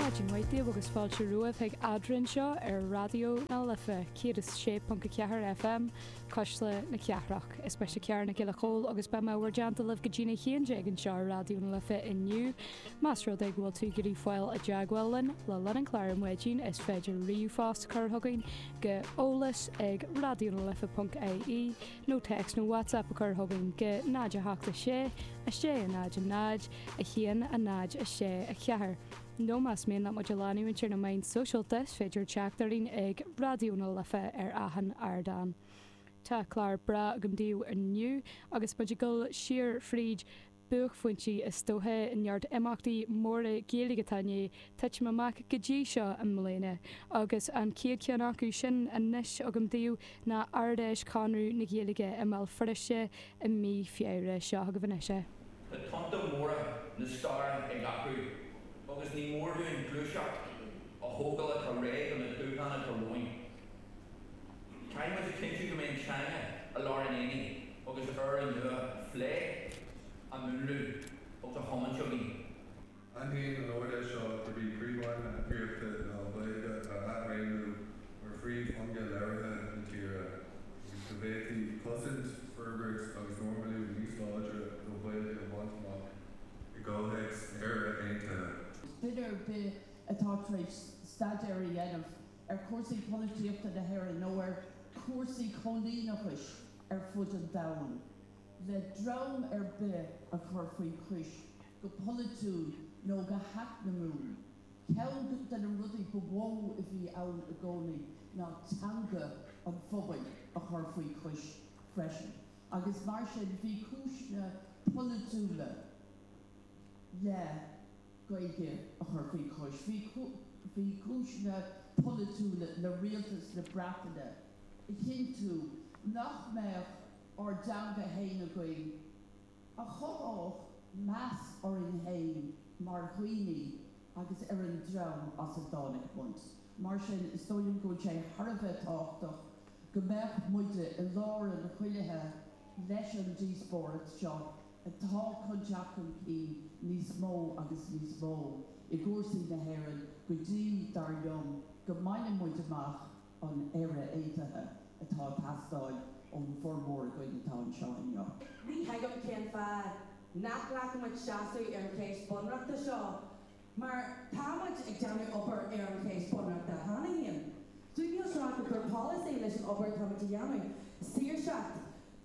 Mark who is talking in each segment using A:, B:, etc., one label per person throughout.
A: Náidin waithí agus fáilte ruamh ag adrann seo ar radio na lifa 106.4 FM Coisle na Ceathrach. Is beiste cear na Gile Chól agus be mhar deanta lih go dtína chéan ag an seo radio na lifa inniu. Más rud ag bhfuil tú gurí fáil a deagháilin le lenan chláir an muidín is féidir riú fást chur thugainn go ólas ag radionalifa.ie nó text nó WhatsApp a chur thugainn go náide heachta sé a sé a náid a náid a chéan a náid a sé a ceathair. No más mion na Modulani winter na main social test féidir teachtarín ag radio na lifa ar ahan Ardan. Tá chlár bra gomdíú ar nniu agus budgigol siar fríd buch fuintí is tóthe in neart imachtaí móra géalagatainé tuit mamach go dtí seo an mléine agus an céad cean acu sin a níis a gomdíú na ardéis canrú na géalaige i mbeal friise i mí fiáire seo a go bhaise.
B: Na tanta móra na stair ag acu agus ní mór dún glúiseach a hógal a réig an na dúchan a roin. Caim a cinú go mé China a lárin éini agus an nua flé a múlú og a homan jogi.
C: Andy an order seo to be pre-one and appear to blade at rainu or free funga lerha into the pleasant Ferbergs agus normally we use larger the blade of one mock the go hex era ain't
D: Bitter be a torture stadary end of coursey quality up to the hair and nowhere coursey colina push foot and down. Le drown be a corfui kush go politu no ga hack na moon. Count that a ruddy go woe if he out a goni na tanga on phobby a corfui kush freshen. Agus marsha vi kush na politula. Yeah. Goige a harfi kush vi kush na politula na realtas na bratana. Hintu nach mer or danga hain a goig a cho mass or in hain mar huini agus erin drown as a donic once. Marshin is stolen go che harve talk go mer muide in Laura na huilehe lesson G sports job. A tá conjacum í níos mó agus níos mó. I gcúsaí na hÉireann go dtí dar liom go maithne muid amach an éire éitethe atá tastáil ón formór go na táin seo inniu.
E: Ní haigam cén fad nach leachmuid seasaí ar an céis bunreachta seo, mar támuid ag deanú obair ar an céis bunreachta hána híon. Dúineoh seo go gur policy leis an obair támuid a dheanú. Sír seach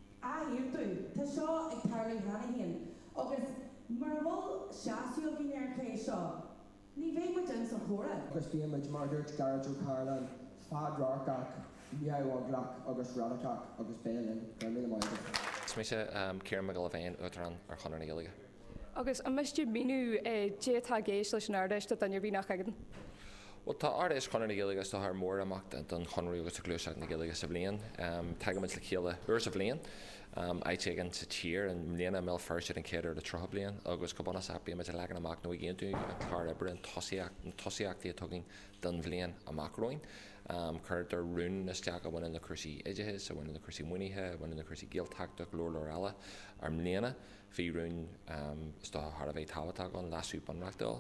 E: hirtu, tá seo ag tarlaí hána híon. Agus mar bhfuil seasaíoh hín ar an céis seo, ní bhéh muid an sa chóra.
F: Agus bhí muid mar dúirt Garrett Carlan fad rárgach, miaghhaglach agus radachach agus béalinn go mí maiide.
G: Smise Ciaran McGillivain útran ar chunar na Gaeilge.
A: Agus an meiste míú détá géis leis an ardeiste an bhí nach agan.
G: Well, tá ardéis chunar na Gaeilge tá thar mór amach don chonraí agus a glúiseach na Gaeilge sa bblion. Teagaid le chéile uair sa bblion. Aitégan sa tír an mléana mé first an céidir de trocha blion agus go buna sapí me legan amach nó géon tú an chlár ebre an tosiíachtaí a tugging don bblion amach roin. Chuir ar rún isteach a bhain na cuasaí idirthe, a bhain na cuasaí muoinethe, bhain na cuasaí géalteachta lór eile ar mléana bhí rún istá Tharbhéh táhaach an lasú bunreachtáil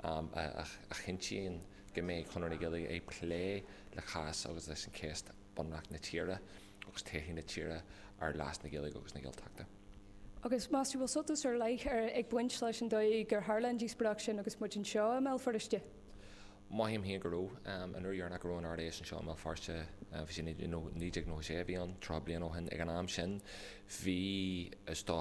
G: a chintíon go méid chunar na Gaeilge é plé le chas agus leis an céist bunreacht na tíre agus téhí na tíre ar las na Gaeilge agus na géalteachta.
A: Agus más bhfuil sotas ar leith ar ag buint leis an dóigh gur Harland Dís production agus muid an seo a mbeal foriste.
G: Maihím hí goró an uíar na gorón ardéis an seo mbeal farste bhí sin níideag nó sé bhí an trá blian ó hin ag an am sin bhí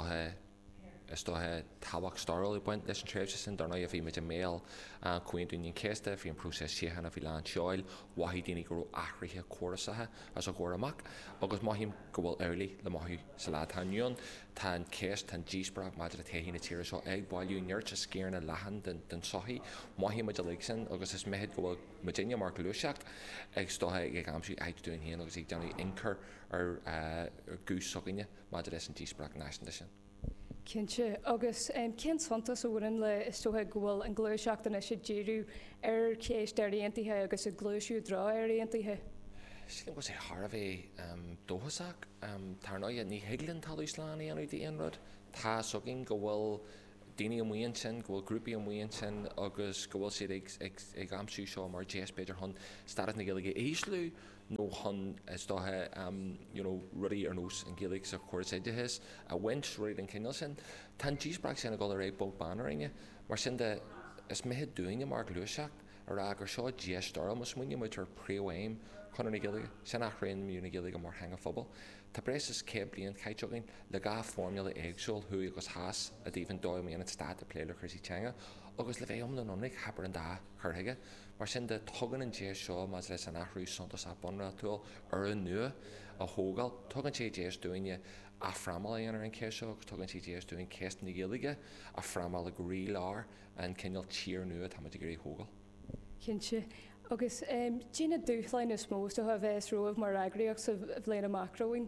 G: istáthe tábhacht staril I buint leis an tréimhse sin darna a bhí meid a méal chuoin dúinn céiste bhí an prúsés siochanna bhí lean seáil waithí daoine go raibh achraithe cuirasathe as a gcóir amach agus maithím go bhfuil eirlí le maithú sa lá tániuon tá an céist tá díosbrach maidir a taithí na tíre seo ag bailú neart a scéarna lehan den sothí maithí meid a le sin agus is méid go bhfuil Virginia mar glúiseacht ag státhe ag amsú ag dúin héana agus ag deanú incur ar gús sogaine maidir leis an díosbrach náisianta sin.
A: Cinnte agus cin santas ó bhfuin le istothe gohfuil an glúiseachtainna sé ddíú ar céis de réontaithe agus a glúisiú drá ar réontaithe.
G: Sin go sé Tharbhéh dóhaach tarna ní hiiglann talú sláánnaí anú dí anrad tá sogin go bhfuil daine amhaon sin, gohfuil grúpi amhaon sin agus gohfuil siad ag amsú seo mar Jess beidir hon starad na Gaeilge éislú nó hon is dothe rudí ar nós an Gaeilge sa cuairsaidethes a winch ruid an cinneal sin. Tá díosbrach sin a gáil ar bog bannaringe, mar sin de is mithe dúine mar glúiseach ar agur seo Jess dara mas muine muid ar príomhhaim chun na Gaeilge sin nach réon miú na Gaeilge mar hanga phobal. Tá breis is cé blion caiiteogainn le gá formula éagsúil thu agus háas a dtíobhann dóim íon stad a pléile chuirsaí teanga agus le bheith omna nónig habar an dá churthaige mar sin de tugann an Jess seo mas leis an nachrú santas a bonra túil ar an nua a thógáil tugann sé Jess dúine a framal ar an cé seo agus tugann sé Jess dúin céist na Gaeilge a framal a gorí lár an cinneal tír nua tá muid gurí thógáil.
A: Cinse. Agus dína dúchlein is mós do ha bheits roimh mar agraíoach sa bhléana macroin.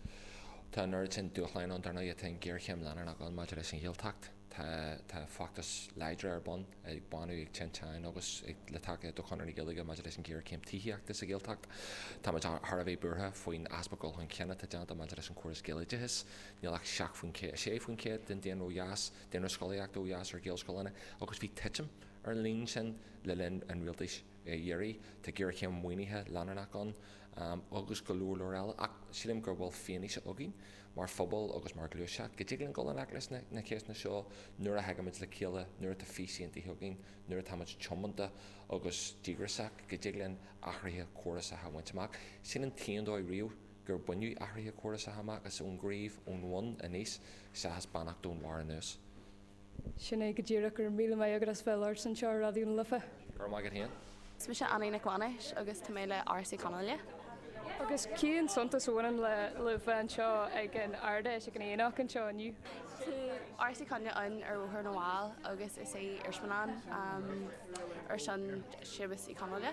G: Tá nuir sin dúchlein an darna ten ggéirchéim leanar an maidir leis an ghialtacht. Tá factas leidre ar bon ag banú ag tintein agus le take do chunar na Gaeilge maidir leis an ggéirchéim tííachtas a ghialtacht. Tá muid ar a bheith burtha faoin asbagol chun ceanna tá deanta maidir leis an cuairs Gaeilgeithis. Níl ach seach faoin sé faoin céad den déan ó jaas, déan ó scolaíocht ó jaas ar géalscoilena agus bhí titim ar lín sin le linn an rialtais dhéirí tá ggéirchéim muoinithe leanarnach an agus go leor eile ach sílim gur bhfuil féinní se agin mar phobal agus mar glúiseach go dtíglann go an eaglas na céasna seo nuair a heagaid le céile nuair a físaíontí thugin nuair a táid chomanta agus dígrasach go dtíglann achraithe cuaras a hahaintteach sin an tíondóid riú gur buinniú achraithe cuaras a haach as ón gríomh ón bhain a níos sa has banach dún war nuas.
A: Sinna go ddíireach gur míle mé agus bheir san seo radioún lifa.
G: Gur maigad héan?
H: Is se Anna na Gwanis agus tá méile RC Connelly.
A: Agus cían suntas bhhain le bhean seo ag an airde ag an éach an seo aniu.
H: RC Connelly an ar bhthir na bháil agus is é irsmanán ar sin sibas í Connelly.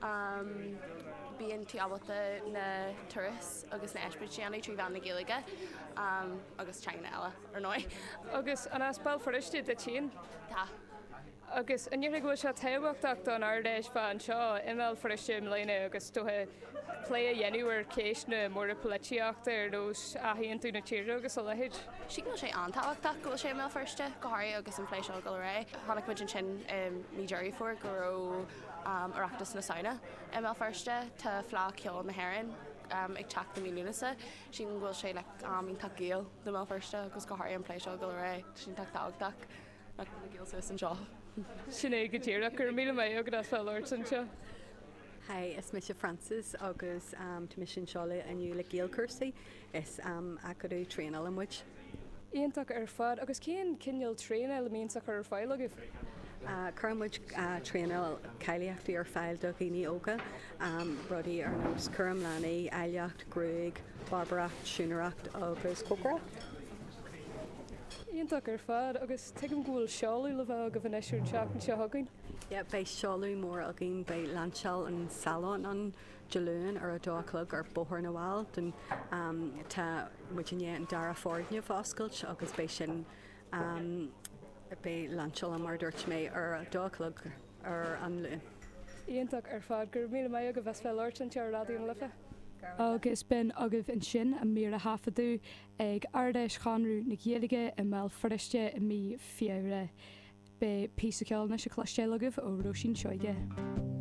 H: Bíon tú abalta na turas agus na eisbridtíanna trí bhean na Gaeilge agus teanna eile ar nói.
A: Agus an aspáil foriste de tín?
H: Tá.
A: Agus inniuigh bhfuil se taobhachtach don ardéis fan seo imil foriste mléine agus tuthe lé a dhéanúar céisna mór a políteachta ar dós a híonn tú na tíre agus a lehéid.
H: Si go sé antáhachtach go sé mé firste gohair agus an pléisio go ré. Tháinig muid an sin ní deirí fuór go arachtas na saona. Mé firste tá flá ceol na haireann ag teach na míúnasa, sin bhfuil sé le ín takeíal na mé firste agus gohair an pléisio go ré sin tachtach na gil an seo.
A: Sinné go dtíach gur míle mé agus fellir san seo.
I: Hi, is Misha Francis agus to Mission Charlotte and you like Gael Kersey is acadú tréanal an muid.
A: Íonach ar fad agus céan cinneal tréanal a míonach ar fáil agah.
I: Curmuid tréanal caileachtaí ar fáil do ghaoine óga rudí ar nós Curm Lanaí, Aileacht, Grúig, Barbaracht, Siúnaracht agus Cócracht.
A: Íonach ar fad agus tuigim gúil seáú le bheith go bhn eisiú teach an seo hagainn.
I: Yeah, bei seáú mór agin bei landseall an salon an Jaloon ar a dálog ar bóthir na bháil den tá muidirné an dara fordne fáscailt agus bei sin bei landseall an mar dúirt mé ar a dálog ar an Luún.
A: Íonach ar fad gur míle mé go bheits fellirte an tear radioún lifa. Agus ben agah an sin a mí a hafaú ag ardéis chaanrú na Gaeilge i mé foriste i mí fiire. Be pí ceáil na se chlástéilagah ó Róisín Seoige.